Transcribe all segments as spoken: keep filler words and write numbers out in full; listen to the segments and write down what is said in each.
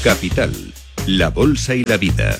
Capital, la bolsa y la vida.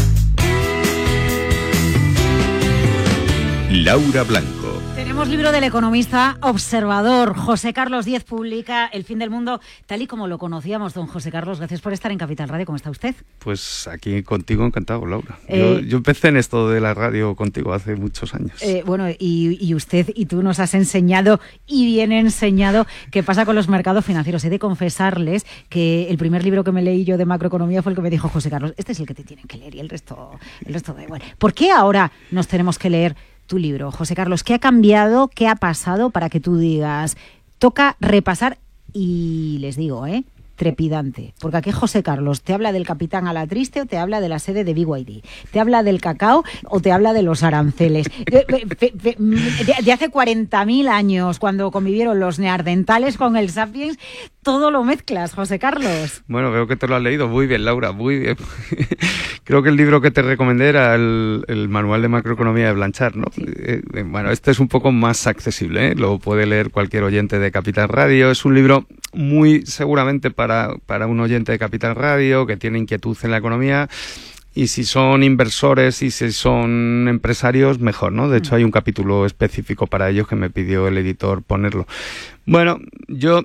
Laura Blanco. Tenemos libro del economista observador. José Carlos Diez publica El fin del mundo tal y como lo conocíamos. Don José Carlos, gracias por estar en Capital Radio. ¿Cómo está usted? Pues aquí contigo encantado, Laura. Eh, yo, yo empecé en esto de la radio contigo hace muchos años. Eh, bueno, y, y usted y tú nos has enseñado, y bien enseñado, qué pasa con los mercados financieros. He de confesarles que el primer libro que me leí yo de macroeconomía fue el que me dijo José Carlos, este es el que te tienen que leer y el resto, el resto da igual. ¿Por qué ahora nos tenemos que leer tu libro, José Carlos? ¿Qué ha cambiado, qué ha pasado para que tú digas, toca repasar? Y les digo, ¿eh? trepidante, porque aquí José Carlos te habla del Capitán a la Triste o te habla de la sede de B Y D, te habla del cacao o te habla de los aranceles, de, de, de, de hace cuarenta mil años, cuando convivieron los neandertales con el Sapiens. Todo lo mezclas, José Carlos. Bueno, veo que te lo has leído muy bien, Laura, muy bien. Creo que el libro que te recomendé era el, el Manual de Macroeconomía de Blanchard, ¿no? Sí. Eh, bueno, este es un poco más accesible, ¿eh? Lo puede leer cualquier oyente de Capital Radio. Es un libro muy seguramente para, para un oyente de Capital Radio que tiene inquietud en la economía. Y si son inversores y si son empresarios, mejor, ¿no? De hecho, hay un capítulo específico para ellos que me pidió el editor ponerlo. Bueno, yo,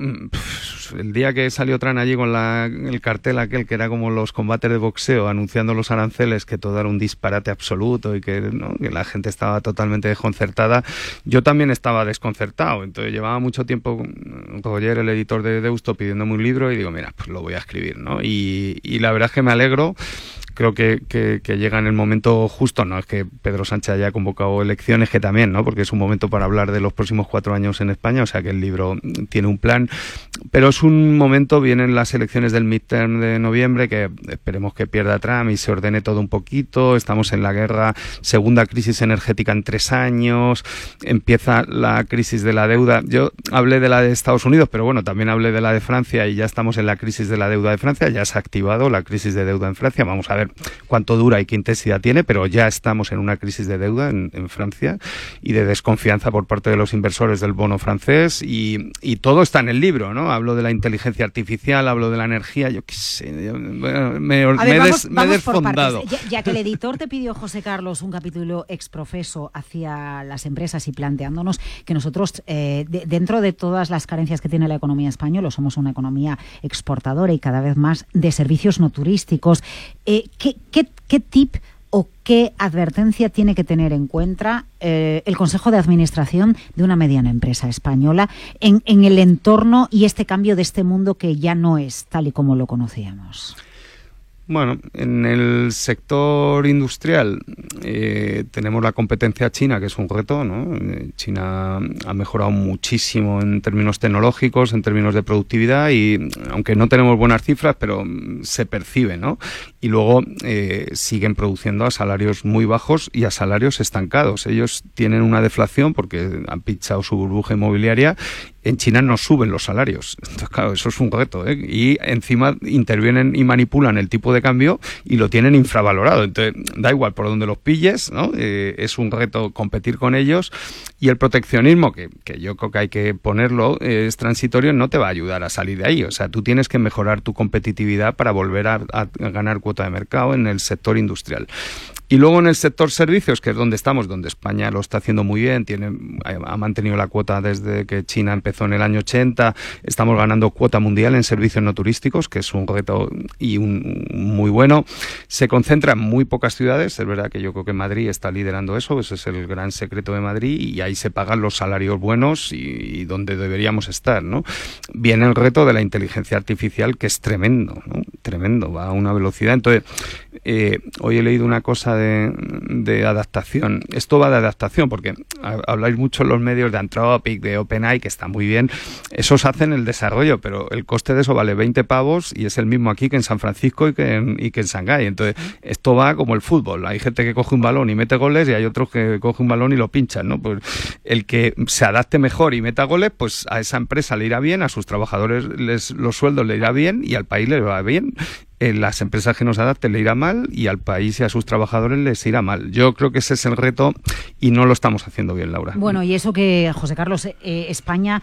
el día que salió Trump allí con la, el cartel aquel que era como los combates de boxeo anunciando los aranceles, que todo era un disparate absoluto y que, ¿no? que la gente estaba totalmente desconcertada, yo también estaba desconcertado. Entonces llevaba mucho tiempo Roger, el editor de Deusto, pidiéndome un libro y digo, mira, pues lo voy a escribir, ¿no? Y, y la verdad es que me alegro. Creo que, que, que llega en el momento justo. No es que Pedro Sánchez haya convocado elecciones, que también, ¿no? Porque es un momento para hablar de los próximos cuatro años en España, o sea que el libro tiene un plan. Pero es un momento, vienen las elecciones del midterm de noviembre, que esperemos que pierda Trump y se ordene todo un poquito. Estamos en la guerra, segunda crisis energética en tres años, empieza la crisis de la deuda. Yo hablé de la de Estados Unidos, pero bueno, también hablé de la de Francia y ya estamos en la crisis de la deuda de Francia, ya se ha activado la crisis de deuda en Francia. Vamos a ver cuánto dura y qué intensidad tiene, pero ya estamos en una crisis de deuda en, en Francia y de desconfianza por parte de los inversores del bono francés y, y todo está en el libro, ¿no? Hablo de la inteligencia artificial, hablo de la energía, yo qué sé, me, me, ver, me, vamos, des, me he desfondado. Ya, ya que el editor te pidió, José Carlos, un capítulo exprofeso hacia las empresas y planteándonos que nosotros, eh, de, dentro de todas las carencias que tiene la economía española, somos una economía exportadora y cada vez más de servicios no turísticos, eh, ¿qué, qué, ¿qué tip o qué advertencia tiene que tener en cuenta eh, el Consejo de Administración de una mediana empresa española en, en el entorno y este cambio de este mundo que ya no es tal y como lo conocíamos? Bueno, en el sector industrial eh, tenemos la competencia china, que es un reto, ¿no? China ha mejorado muchísimo en términos tecnológicos, en términos de productividad y aunque no tenemos buenas cifras, pero se percibe, ¿no? Y luego eh, siguen produciendo a salarios muy bajos y a salarios estancados. Ellos tienen una deflación porque han pinchado su burbuja inmobiliaria. En China no suben los salarios. Entonces, claro, eso es un reto, ¿eh? Y encima intervienen y manipulan el tipo de cambio y lo tienen infravalorado. Entonces, da igual por donde los pilles, ¿no? Eh, es un reto competir con ellos. Y el proteccionismo, que, que yo creo que hay que ponerlo, eh, es transitorio, no te va a ayudar a salir de ahí. O sea, tú tienes que mejorar tu competitividad para volver a, a ganar cuota de mercado en el sector industrial. Y luego en el sector servicios, que es donde estamos, donde España lo está haciendo muy bien, tiene, ha mantenido la cuota desde que China empezó en el año ochenta, estamos ganando cuota mundial en servicios no turísticos, que es un reto y un muy bueno. Se concentra en muy pocas ciudades, es verdad que yo creo que Madrid está liderando eso, ese es el gran secreto de Madrid, y ahí se pagan los salarios buenos y, y donde deberíamos estar, ¿no? Viene el reto de la inteligencia artificial, que es tremendo, ¿no? Tremendo, va a una velocidad. Entonces, eh, hoy he leído una cosa De, de adaptación. Esto va de adaptación porque habláis mucho en los medios de Anthropic, de OpenAI, que está muy bien. Esos hacen el desarrollo, pero el coste de eso vale veinte pavos y es el mismo aquí que en San Francisco y que en, y que en Shanghái. Entonces, esto va como el fútbol. Hay gente que coge un balón y mete goles y hay otros que coge un balón y lo pinchan, ¿no? Pues el que se adapte mejor y meta goles, pues a esa empresa le irá bien, a sus trabajadores les, los sueldos le irá bien y al país le va bien. En las empresas que nos adapten le irá mal y al país y a sus trabajadores les irá mal. Yo creo que ese es el reto y no lo estamos haciendo bien, Laura. Bueno, y eso que, José Carlos, eh, España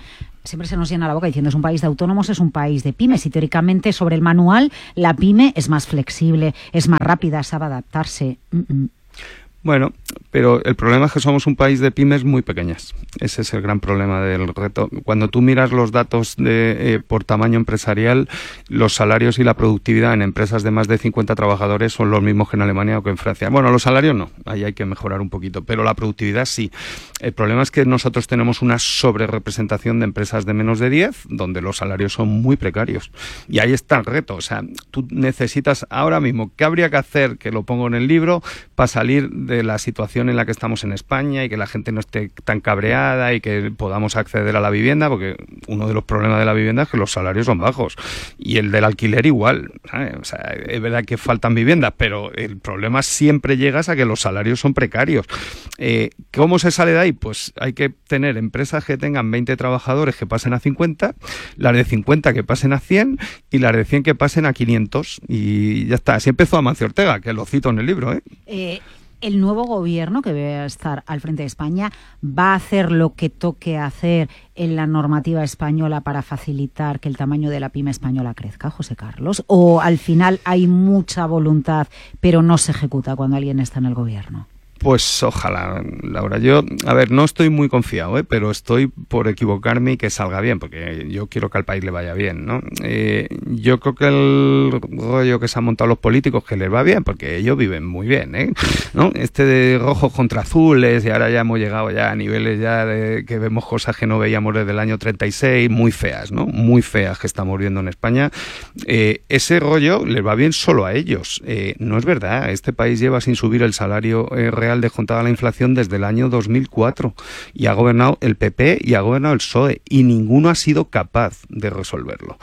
Siempre se nos llena la boca diciendo es un país de autónomos, es un país de pymes y teóricamente sobre el manual la pyme es más flexible, es más rápida, sabe adaptarse. Mm-mm. Bueno, pero el problema es que somos un país de pymes muy pequeñas. Ese es el gran problema del reto. Cuando tú miras los datos de, eh, por tamaño empresarial, los salarios y la productividad en empresas de más de cincuenta trabajadores son los mismos que en Alemania o que en Francia. Bueno, los salarios no, ahí hay que mejorar un poquito, pero la productividad sí. El problema es que nosotros tenemos una sobrerepresentación de empresas de menos de diez, donde los salarios son muy precarios. Y ahí está el reto. O sea, tú necesitas ahora mismo, ¿qué habría que hacer? Que lo pongo en el libro, para salir de de la situación en la que estamos en España y que la gente no esté tan cabreada y que podamos acceder a la vivienda, porque uno de los problemas de la vivienda es que los salarios son bajos y el del alquiler igual, ¿sabes? O sea, es verdad que faltan viviendas, pero el problema siempre llegas a que los salarios son precarios. Eh, ¿Cómo se sale de ahí? Pues hay que tener empresas que tengan veinte trabajadores que pasen a cincuenta, las de cincuenta que pasen a cien y las de cien que pasen a quinientos y ya está. Así empezó Amancio Ortega, que lo cito en el libro, ¿eh? Eh... El nuevo gobierno que va a estar al frente de España va a hacer lo que toque hacer en la normativa española para facilitar que el tamaño de la pyme española crezca, José Carlos, o al final hay mucha voluntad pero no se ejecuta cuando alguien está en el gobierno. Pues ojalá, Laura. Yo, a ver, no estoy muy confiado, ¿eh? Pero estoy por equivocarme y que salga bien, porque yo quiero que al país le vaya bien, ¿no? Eh, yo creo que el rollo que se han montado los políticos que les va bien, porque ellos viven muy bien, ¿eh? ¿No? Este de rojos contra azules, y ahora ya hemos llegado ya a niveles ya de que vemos cosas que no veíamos desde el año treinta y seis, muy feas, ¿no? Muy feas que estamos viendo en España. Eh, ese rollo les va bien solo a ellos. Eh, no es verdad, este país lleva sin subir el salario eh, real descontada a la inflación desde el año dos mil cuatro y ha gobernado el P P y ha gobernado el P S O E y ninguno ha sido capaz de resolverlo.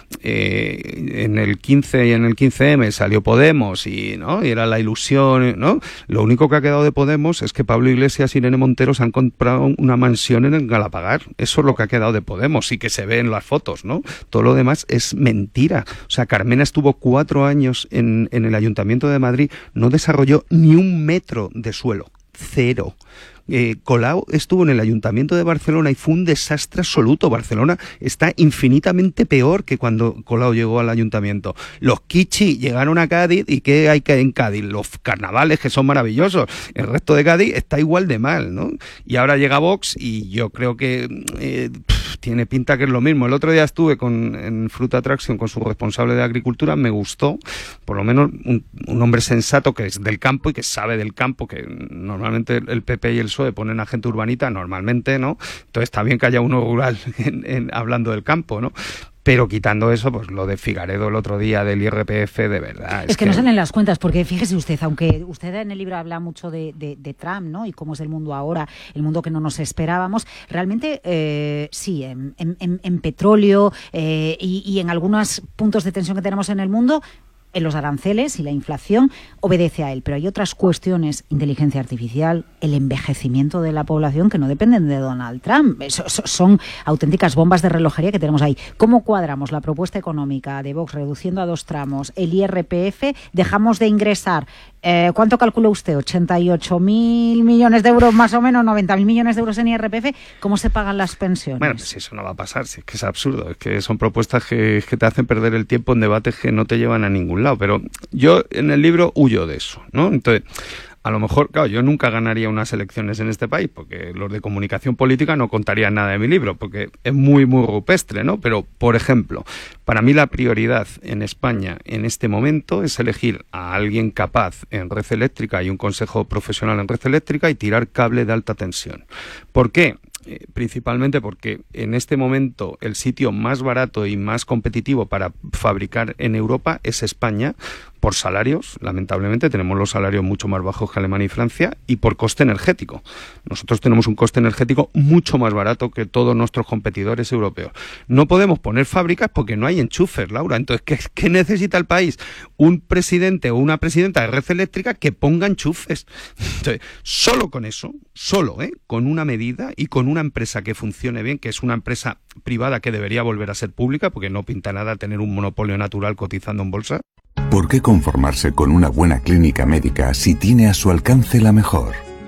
Eh, en el quince y en el quince eme salió Podemos y, ¿no? y era la ilusión, ¿no? Lo único que ha quedado de Podemos es que Pablo Iglesias y Irene Montero se han comprado una mansión en el Galapagar. Eso es lo que ha quedado de Podemos y que se ve en las fotos, ¿no? Todo lo demás es mentira. O sea, Carmena estuvo cuatro años en, en el Ayuntamiento de Madrid, no desarrolló ni un metro de suelo. Cero. Eh, Colau estuvo en el Ayuntamiento de Barcelona y fue un desastre absoluto. Barcelona está infinitamente peor que cuando Colau llegó al Ayuntamiento. Los Kichi llegaron a Cádiz y ¿qué hay que en Cádiz? Los carnavales, que son maravillosos. El resto de Cádiz está igual de mal, ¿no? Y ahora llega Vox y yo creo que eh, pff, tiene pinta que es lo mismo. El otro día estuve con, en Fruit Attraction con su responsable de Agricultura, me gustó, por lo menos un, un hombre sensato que es del campo y que sabe del campo, que normalmente el P P y el P S O E ponen a gente urbanita, normalmente, ¿no? Entonces está bien que haya uno rural en, en, hablando del campo, ¿no? Pero quitando eso, pues lo de Figaredo el otro día del I R P F, de verdad. Es, es que, que no salen las cuentas, porque fíjese usted, aunque usted en el libro habla mucho de, de, de Trump, ¿no? Y cómo es el mundo ahora, el mundo que no nos esperábamos, realmente eh, sí, en, en, en petróleo eh, y, y en algunos puntos de tensión que tenemos en el mundo, en los aranceles y la inflación obedece a él, pero hay otras cuestiones, inteligencia artificial, el envejecimiento de la población que no dependen de Donald Trump. Eso, eso son auténticas bombas de relojería que tenemos ahí. ¿Cómo cuadramos la propuesta económica de Vox reduciendo a dos tramos el I R P F? Dejamos de ingresar, eh, ¿cuánto calcula usted? ¿ochenta y ocho mil millones de euros más o menos? ¿noventa mil millones de euros en I R P F? ¿Cómo se pagan las pensiones? Bueno, pues eso no va a pasar, si es que es absurdo, es que son propuestas que, que te hacen perder el tiempo en debates que no te llevan a ningún lado. Pero yo en el libro huyo de eso, ¿no? Entonces, a lo mejor, claro, yo nunca ganaría unas elecciones en este país, porque los de comunicación política no contarían nada de mi libro, porque es muy, muy rupestre, ¿no? Pero, por ejemplo, para mí la prioridad en España en este momento es elegir a alguien capaz en red eléctrica y un consejo profesional en red eléctrica y tirar cable de alta tensión. ¿Por qué? Eh, principalmente porque en este momento el sitio más barato y más competitivo para fabricar en Europa es España, por salarios, lamentablemente tenemos los salarios mucho más bajos que Alemania y Francia, y por coste energético. Nosotros tenemos un coste energético mucho más barato que todos nuestros competidores europeos. No podemos poner fábricas porque no hay enchufes, Laura. Entonces, ¿qué, qué necesita el país? Un presidente o una presidenta de red eléctrica que ponga enchufes. Entonces, solo con eso, solo, ¿eh? con una medida y con una empresa que funcione bien, que es una empresa privada que debería volver a ser pública, porque no pinta nada tener un monopolio natural cotizando en bolsa. ¿Por qué conformarse con una buena clínica médica si tiene a su alcance la mejor?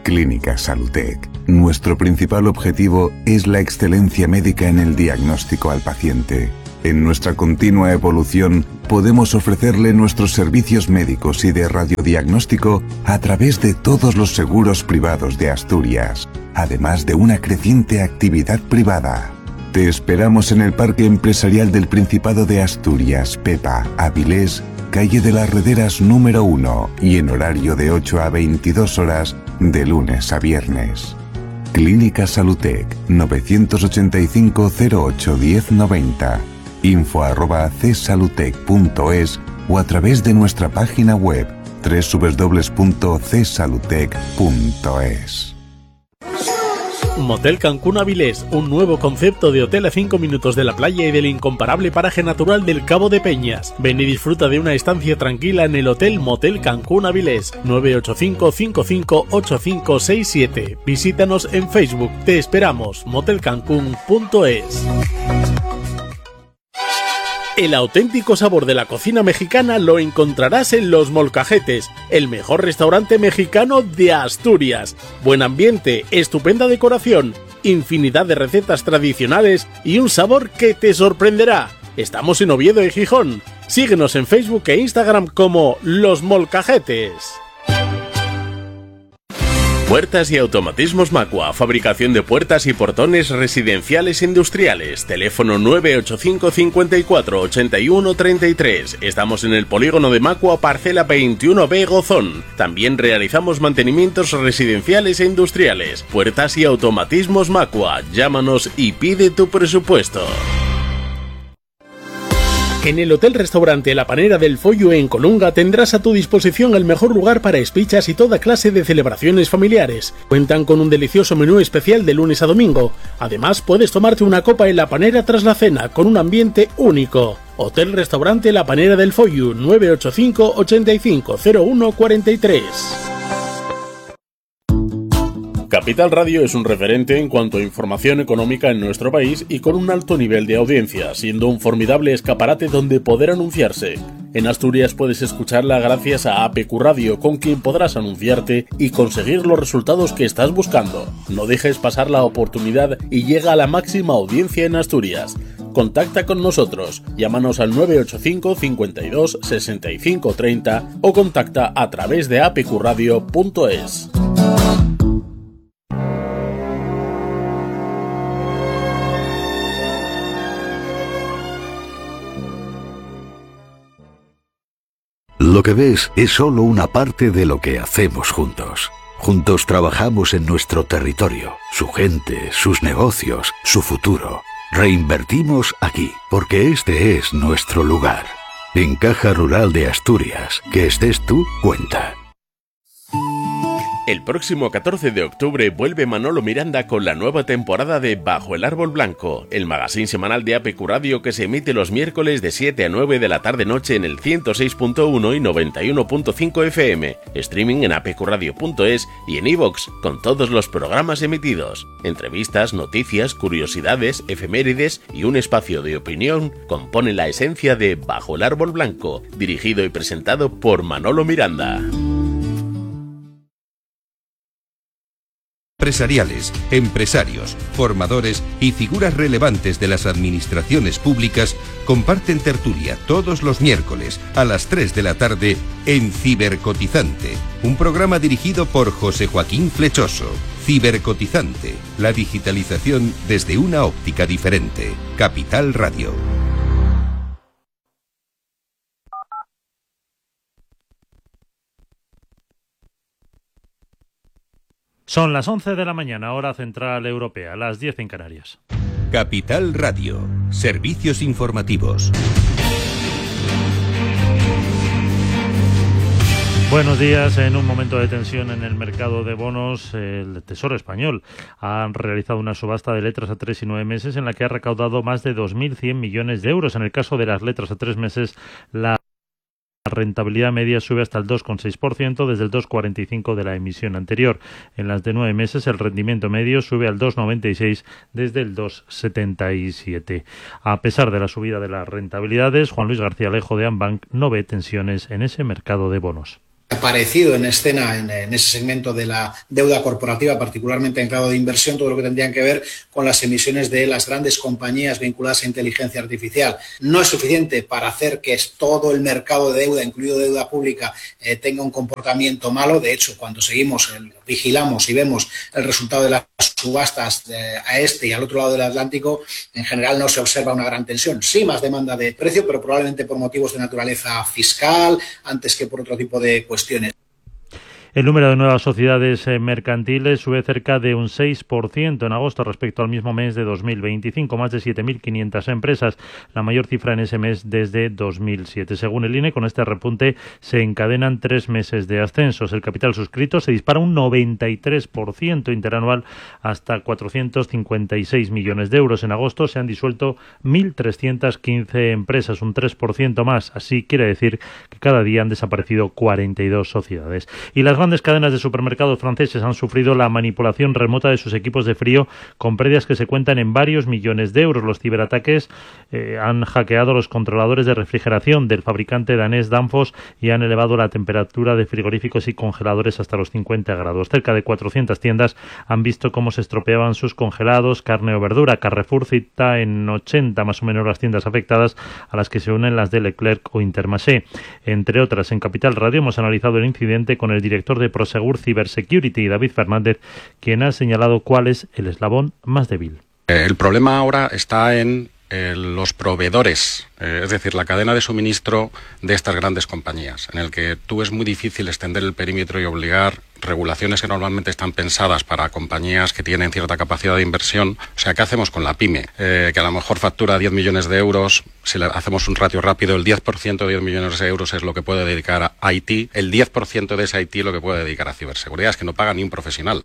Clínica Salutec. Nuestro principal objetivo es la excelencia médica en el diagnóstico al paciente. En nuestra continua evolución, podemos ofrecerle nuestros servicios médicos y de radiodiagnóstico a través de todos los seguros privados de Asturias, además de una creciente actividad privada. Te esperamos en el Parque Empresarial del Principado de Asturias, Pepa, Avilés, calle de las Rederas número uno y en horario de ocho a veintidós horas de lunes a viernes. Clínica Salutec, novecientos ochenta y cinco cero ocho diez noventa, info arroba csalutec punto es o a través de nuestra página web doble u doble u doble u punto c salutec punto es. Motel Cancún Avilés, un nuevo concepto de hotel a cinco minutos de la playa y del incomparable paraje natural del Cabo de Peñas. Ven y disfruta de una estancia tranquila en el Hotel Motel Cancún Avilés, nueve ocho cinco cinco cinco ocho cinco seis siete. Visítanos en Facebook. Te esperamos. motel cancún punto es. El auténtico sabor de la cocina mexicana lo encontrarás en Los Molcajetes, el mejor restaurante mexicano de Asturias. Buen ambiente, estupenda decoración, infinidad de recetas tradicionales y un sabor que te sorprenderá. Estamos en Oviedo y Gijón. Síguenos en Facebook e Instagram como Los Molcajetes. Puertas y automatismos Macua, fabricación de puertas y portones residenciales e industriales. Teléfono nueve ocho cinco cincuenta y cuatro ochenta y uno treinta y tres. Estamos en el polígono de Macua, parcela veintiuno B Gozón. También realizamos mantenimientos residenciales e industriales. Puertas y automatismos Macua. Llámanos y pide tu presupuesto. En el Hotel Restaurante La Panera del Follo en Colunga tendrás a tu disposición el mejor lugar para espichas y toda clase de celebraciones familiares. Cuentan con un delicioso menú especial de lunes a domingo. Además, puedes tomarte una copa en La Panera tras la cena, con un ambiente único. Hotel Restaurante La Panera del Follo, nueve ocho cinco ochenta y cinco cero uno cuarenta y tres. Capital Radio es un referente en cuanto a información económica en nuestro país y con un alto nivel de audiencia, siendo un formidable escaparate donde poder anunciarse. En Asturias puedes escucharla gracias a A P Q Radio, con quien podrás anunciarte y conseguir los resultados que estás buscando. No dejes pasar la oportunidad y llega a la máxima audiencia en Asturias. Contacta con nosotros, llámanos al nueve ocho cinco cincuenta y dos sesenta y cinco treinta o contacta a través de a p q radio punto es. Lo que ves es solo una parte de lo que hacemos juntos. Juntos trabajamos en nuestro territorio, su gente, sus negocios, su futuro. Reinvertimos aquí, porque este es nuestro lugar. En Caja Rural de Asturias, que estés tú, cuenta. El próximo catorce de octubre vuelve Manolo Miranda con la nueva temporada de Bajo el Árbol Blanco, el magazín semanal de A P Q Radio que se emite los miércoles de siete a nueve de la tarde-noche en el ciento seis punto uno y noventa y uno punto cinco F M, streaming en a p q radio punto es y en iVoox con todos los programas emitidos, entrevistas, noticias, curiosidades, efemérides y un espacio de opinión componen la esencia de Bajo el Árbol Blanco, dirigido y presentado por Manolo Miranda. Empresariales, empresarios, formadores y figuras relevantes de las administraciones públicas comparten tertulia todos los miércoles a las tres de la tarde en Cibercotizante, un programa dirigido por José Joaquín Flechoso. Cibercotizante, la digitalización desde una óptica diferente. Capital Radio. Son las once de la mañana, hora central europea, las diez en Canarias. Capital Radio, servicios informativos. Buenos días. En un momento de tensión en el mercado de bonos, el Tesoro Español ha realizado una subasta de letras a tres y nueve meses en la que ha recaudado más de dos mil cien millones de euros. En el caso de las letras a tres meses, la La rentabilidad media sube hasta el dos coma seis por ciento desde el dos coma cuarenta y cinco por ciento de la emisión anterior. En las de nueve meses el rendimiento medio sube al dos coma noventa y seis por ciento desde el dos coma setenta y siete por ciento. A pesar de la subida de las rentabilidades, Juan Luis García Alejo de Ambank no ve tensiones en ese mercado de bonos. aparecido en escena en, en ese segmento de la deuda corporativa, particularmente en grado de inversión, todo lo que tendrían que ver con las emisiones de las grandes compañías vinculadas a inteligencia artificial. No es suficiente para hacer que todo el mercado de deuda, incluido deuda pública, eh, tenga un comportamiento malo. De hecho, cuando seguimos, el, vigilamos y vemos el resultado de las subastas eh, a este y al otro lado del Atlántico, en general no se observa una gran tensión. Sí, más demanda de precio, pero probablemente por motivos de naturaleza fiscal, antes que por otro tipo de cuestiones. El número de nuevas sociedades mercantiles sube cerca de un seis por ciento en agosto respecto al mismo mes de dos mil veinticinco, más de siete mil quinientas empresas, la mayor cifra en ese mes desde dos mil siete. Según el I N E, con este repunte se encadenan tres meses de ascensos. El capital suscrito se dispara un noventa y tres por ciento interanual hasta cuatrocientos cincuenta y seis millones de euros. En agosto se han disuelto mil trescientas quince empresas, un tres por ciento más. Así quiere decir que cada día han desaparecido cuarenta y dos sociedades. Y las grandes cadenas de supermercados franceses han sufrido la manipulación remota de sus equipos de frío con pérdidas que se cuentan en varios millones de euros. Los ciberataques eh, han hackeado los controladores de refrigeración del fabricante danés Danfoss y han elevado la temperatura de frigoríficos y congeladores hasta los cincuenta grados. Cerca de cuatrocientas tiendas han visto cómo se estropeaban sus congelados, carne o verdura. Carrefour cita en ochenta más o menos las tiendas afectadas, a las que se unen las de Leclerc o Intermarché. Entre otras, en Capital Radio hemos analizado el incidente con el director de Prosegur Cybersecurity, David Fernández, quien ha señalado cuál es el eslabón más débil. El problema ahora está en eh, los proveedores, eh, es decir, la cadena de suministro de estas grandes compañías, en el que tú es muy difícil extender el perímetro y obligar regulaciones que normalmente están pensadas para compañías que tienen cierta capacidad de inversión. O sea, ¿qué hacemos con la pyme? Eh, que a lo mejor factura diez millones de euros, si le hacemos un ratio rápido, el diez por ciento de diez millones de euros es lo que puede dedicar a I T, el diez por ciento de ese I T lo que puede dedicar a ciberseguridad, es que no paga ni un profesional.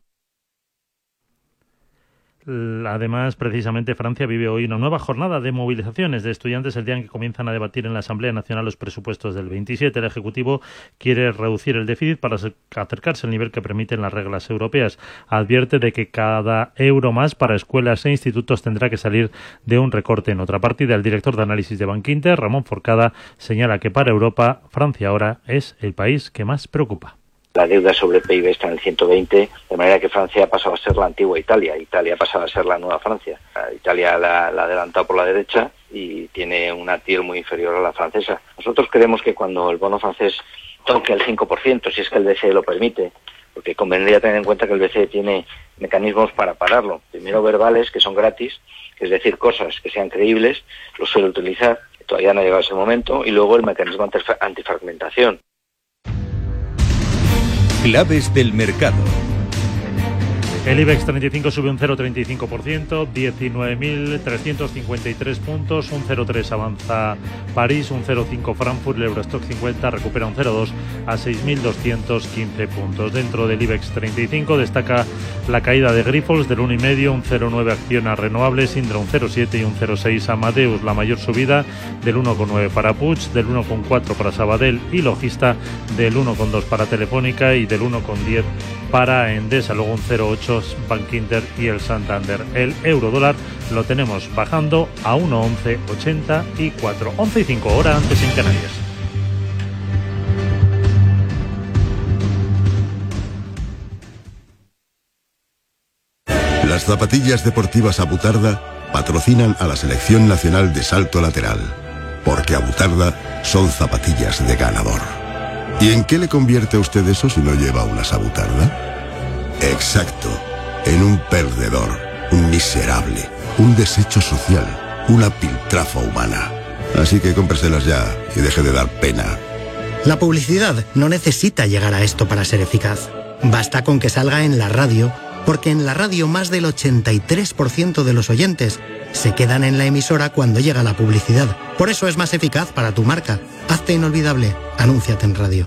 Además, precisamente Francia vive hoy una nueva jornada de movilizaciones de estudiantes el día en que comienzan a debatir en la Asamblea Nacional los presupuestos del veintisiete. El Ejecutivo quiere reducir el déficit para acercarse al nivel que permiten las reglas europeas. Advierte de que cada euro más para escuelas e institutos tendrá que salir de un recorte en otra partida. El director de análisis de Bankinter, Ramón Forcada, señala que para Europa, Francia ahora es el país que más preocupa. La deuda sobre P I B está en el ciento veinte, de manera que Francia ha pasado a ser la antigua Italia. Italia ha pasado a ser la nueva Francia. Italia la, la ha adelantado por la derecha y tiene una T I R muy inferior a la francesa. Nosotros creemos que cuando el bono francés toque el cinco por ciento, si es que el B C E lo permite, porque convendría tener en cuenta que el B C E tiene mecanismos para pararlo. Primero verbales, que son gratis, es decir, cosas que sean creíbles, los suele utilizar, todavía no ha llegado ese momento, y luego el mecanismo antifragmentación. Claves del mercado. El IBEX treinta y cinco sube un cero coma treinta y cinco por ciento, diecinueve mil trescientos cincuenta y tres puntos, un cero coma tres avanza París, un cero coma cinco Frankfurt, el Eurostock cincuenta recupera un cero coma dos a seis mil doscientos quince puntos. Dentro del IBEX treinta y cinco destaca la caída de Grifols del uno coma cinco, un cero coma nueve Acciona Renovables, Indra un cero coma siete y un cero coma seis Amadeus. La mayor subida del uno coma nueve para Puig, del uno coma cuatro para Sabadell y Logista, del uno coma dos para Telefónica y del uno coma diez para Endesa. Luego un cero coma ocho Bankinter y el Santander. El euro dólar lo tenemos bajando a uno coma once ochenta y cuatro. once y cinco hora antes en Canarias. Las zapatillas deportivas Abutarda patrocinan a la Selección Nacional de Salto Lateral, porque Abutarda son zapatillas de ganador. ¿Y en qué le convierte a usted eso si no lleva unas Abutarda? Exacto, en un perdedor, un miserable, un desecho social, una piltrafa humana. Así que cómpreselas ya y deje de dar pena. La publicidad no necesita llegar a esto para ser eficaz. Basta con que salga en la radio, porque en la radio más del ochenta y tres por ciento de los oyentes se quedan en la emisora cuando llega la publicidad. Por eso es más eficaz para tu marca. Hazte inolvidable. Anúnciate en radio.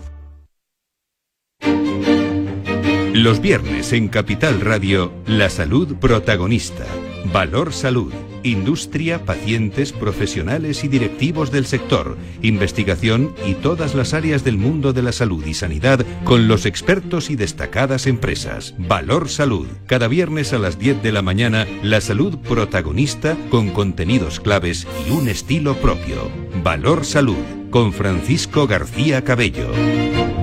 Los viernes en Capital Radio, la salud protagonista. Valor Salud. Industria, pacientes, profesionales y directivos del sector. Investigación y todas las áreas del mundo de la salud y sanidad con los expertos y destacadas empresas. Valor Salud. Cada viernes a las diez de la mañana, la salud protagonista con contenidos claves y un estilo propio. Valor Salud. Con Francisco García Cabello.